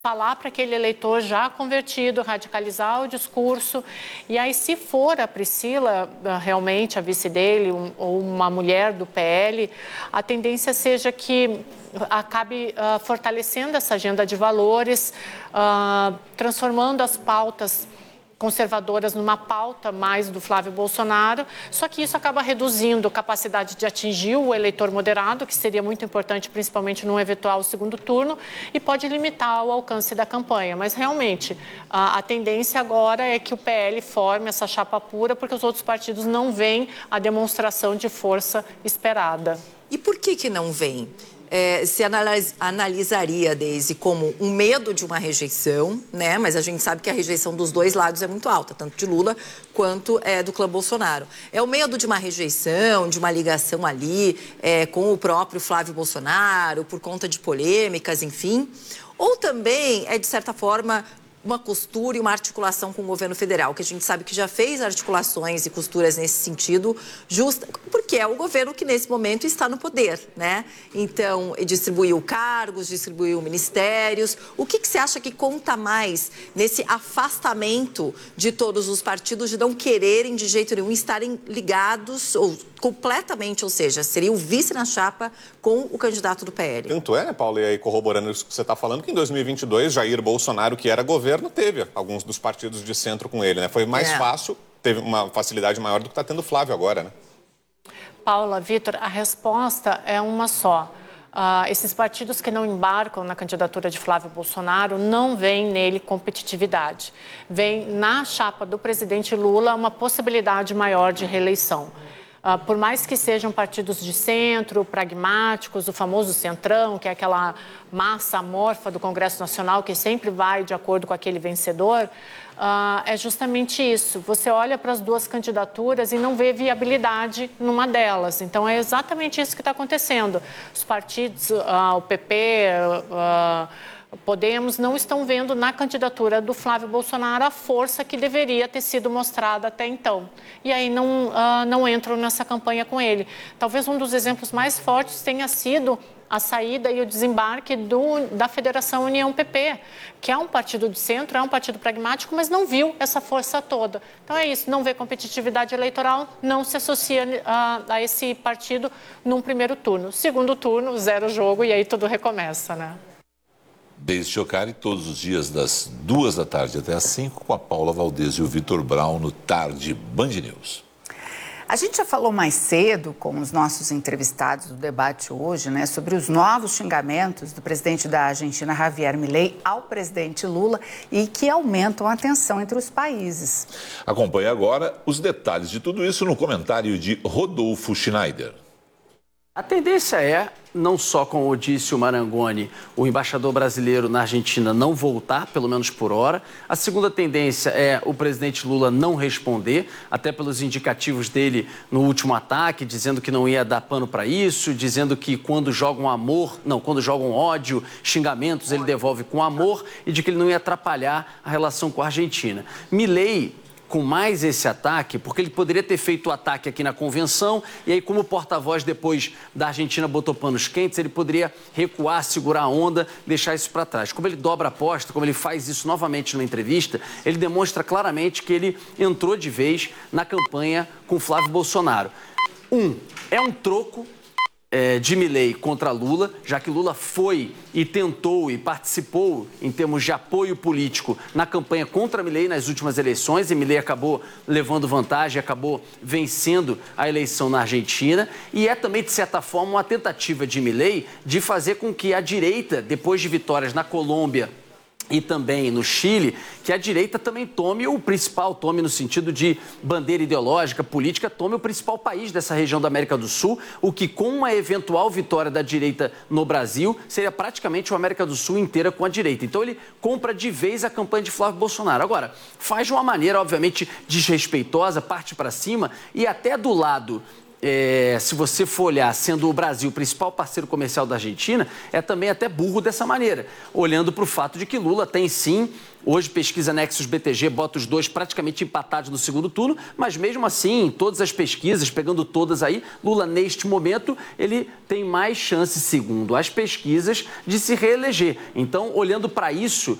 falar para aquele eleitor já convertido, radicalizar o discurso. E aí, se for a Priscila, realmente a vice dele, ou uma mulher do PL, a tendência seja que acabe fortalecendo essa agenda de valores, transformando as pautas conservadoras numa pauta mais do Flávio Bolsonaro, só que isso acaba reduzindo a capacidade de atingir o eleitor moderado, que seria muito importante, principalmente num eventual segundo turno, e pode limitar o alcance da campanha. Mas, realmente, a tendência agora é que o PL forme essa chapa pura, porque os outros partidos não veem a demonstração de força esperada. E por que não vem? Se analisaria, Deise, como um medo de uma rejeição, né? Mas a gente sabe que a rejeição dos dois lados é muito alta, tanto de Lula quanto do clã Bolsonaro. É o medo de uma rejeição, de uma ligação ali com o próprio Flávio Bolsonaro, por conta de polêmicas, enfim. Ou também de certa forma, uma costura e uma articulação com o governo federal, que a gente sabe que já fez articulações e costuras nesse sentido, justa, porque é o governo que nesse momento está no poder, né? Então, distribuiu cargos, distribuiu ministérios. O que você acha que conta mais nesse afastamento de todos os partidos, de não quererem de jeito nenhum estarem ligados ou completamente, ou seja, seria o vice na chapa com o candidato do PL? Tanto né, Paula, e aí corroborando isso que você está falando, que em 2022, Jair Bolsonaro, que era governo, teve alguns dos partidos de centro com ele, né? Foi mais fácil, teve uma facilidade maior do que está tendo o Flávio agora, né? Paula, Vitor, a resposta é uma só. Esses partidos que não embarcam na candidatura de Flávio Bolsonaro não veem nele competitividade. Vem na chapa do presidente Lula uma possibilidade maior de reeleição. Por mais que sejam partidos de centro, pragmáticos, o famoso centrão, que é aquela massa amorfa do Congresso Nacional que sempre vai de acordo com aquele vencedor, é justamente isso. Você olha para as duas candidaturas e não vê viabilidade numa delas. Então, é exatamente isso que está acontecendo. Os partidos, o PP... Podemos não estão vendo na candidatura do Flávio Bolsonaro a força que deveria ter sido mostrada até então. E aí não entram nessa campanha com ele. Talvez um dos exemplos mais fortes tenha sido a saída e o desembarque da Federação União PP, que é um partido de centro, é um partido pragmático, mas não viu essa força toda. Então é isso, não vê competitividade eleitoral, não se associa a esse partido num primeiro turno. Segundo turno, zero jogo e aí tudo recomeça, né? Deise Chocari, todos os dias das 2 da tarde até às 5, com a Paula Valdez e o Vitor Brown no Tarde Band News. A gente já falou mais cedo com os nossos entrevistados do debate hoje, né, sobre os novos xingamentos do presidente da Argentina, Javier Milei, ao presidente Lula e que aumentam a tensão entre os países. Acompanhe agora os detalhes de tudo isso no comentário de Rodolfo Schneider. A tendência não só com o Odício Marangoni, o embaixador brasileiro na Argentina, não voltar, pelo menos por hora. A segunda tendência é o presidente Lula não responder, até pelos indicativos dele no último ataque, dizendo que não ia dar pano para isso, dizendo que quando jogam ódio, xingamentos, ele devolve com amor e de que ele não ia atrapalhar a relação com a Argentina. Milei, com mais esse ataque, porque ele poderia ter feito o ataque aqui na convenção e aí, como porta-voz depois da Argentina botou panos quentes, ele poderia recuar, segurar a onda, deixar isso para trás. Como ele dobra a aposta, como ele faz isso novamente numa entrevista, ele demonstra claramente que ele entrou de vez na campanha com Flávio Bolsonaro. É um troco de Milei contra Lula, já que Lula foi e tentou e participou em termos de apoio político na campanha contra Milei nas últimas eleições e Milei acabou levando vantagem, acabou vencendo a eleição na Argentina e é também, de certa forma, uma tentativa de Milei de fazer com que a direita, depois de vitórias na Colômbia e também no Chile, que a direita também tome no sentido de bandeira ideológica, política, tome o principal país dessa região da América do Sul, o que com uma eventual vitória da direita no Brasil, seria praticamente uma América do Sul inteira com a direita. Então ele compra de vez a campanha de Flávio Bolsonaro. Agora, faz de uma maneira, obviamente, desrespeitosa, parte para cima e até do lado se você for olhar, sendo o Brasil o principal parceiro comercial da Argentina, é também até burro dessa maneira, olhando para o fato de que Lula tem sim, hoje pesquisa Nexus BTG, bota os dois praticamente empatados no segundo turno, mas mesmo assim, em todas as pesquisas, pegando todas aí, Lula neste momento, ele tem mais chance, segundo as pesquisas, de se reeleger. Então, olhando para isso,